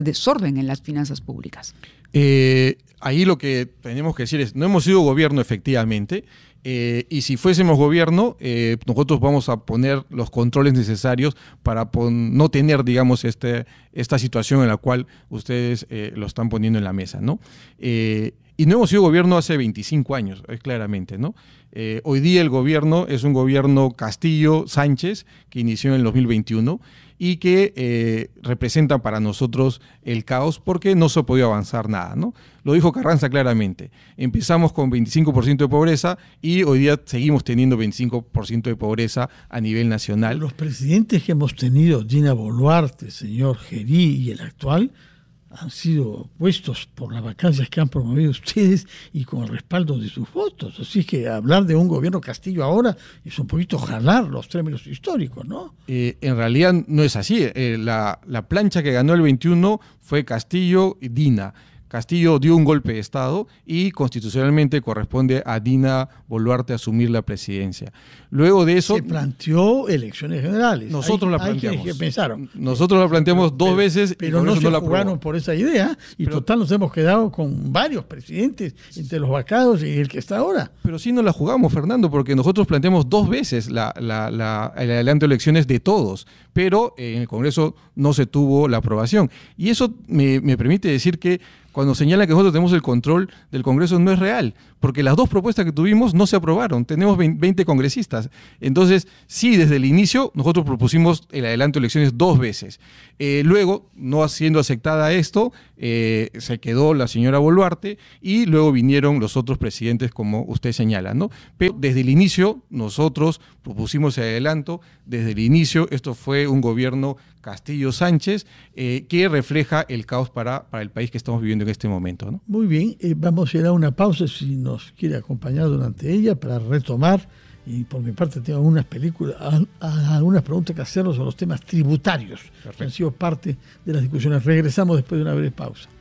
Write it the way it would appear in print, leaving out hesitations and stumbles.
desorden en las finanzas públicas. Ahí lo que tenemos que decir es, no hemos sido gobierno efectivamente, y si fuésemos gobierno, nosotros vamos a poner los controles necesarios para no tener, digamos, esta situación en la cual ustedes lo están poniendo en la mesa, ¿no? Y no hemos sido gobierno hace 25 años, claramente, ¿no? Hoy día el gobierno es un gobierno Castillo-Sánchez, que inició en el 2021, y que representa para nosotros el caos porque no se ha podido avanzar nada, ¿no? Lo dijo Carranza claramente. Empezamos con 25% de pobreza y hoy día seguimos teniendo 25% de pobreza a nivel nacional. Los presidentes que hemos tenido, Dina Boluarte, señor Gerí y el actual, han sido puestos por las vacancias que han promovido ustedes y con el respaldo de sus votos. Así que hablar de un gobierno Castillo ahora es un poquito jalar los términos históricos, ¿no? En realidad no es así. La plancha que ganó el 21 fue Castillo y Dina. Castillo dio un golpe de Estado y constitucionalmente corresponde a Dina Boluarte asumir la presidencia. Luego de eso... Se planteó elecciones generales. Nosotros la planteamos. Hay quienes que pensaron. Nosotros la planteamos dos veces. Pero no se jugaron por esa idea y total nos hemos quedado con varios presidentes entre los vacados y el que está ahora. Pero sí no la jugamos, Fernando, porque nosotros planteamos dos veces el adelanto de elecciones de todos, pero en el Congreso no se tuvo la aprobación. Y eso me permite decir que cuando señalan que nosotros tenemos el control del Congreso no es real, porque las dos propuestas que tuvimos no se aprobaron, tenemos 20 congresistas. Entonces, sí, desde el inicio nosotros propusimos el adelanto de elecciones dos veces. Luego, no siendo aceptada esto, se quedó la señora Boluarte y luego vinieron los otros presidentes, como usted señala, ¿no? Pero desde el inicio nosotros propusimos el adelanto, desde el inicio esto fue un gobierno Castillo-Sánchez que refleja el caos para el país que estamos viviendo en este momento, ¿no? Muy bien, vamos a ir a una pausa si nos quiere acompañar durante ella para retomar, y por mi parte tengo algunas preguntas que hacernos sobre los temas tributarios. Perfecto. Que han sido parte de las discusiones. Regresamos después de una breve pausa.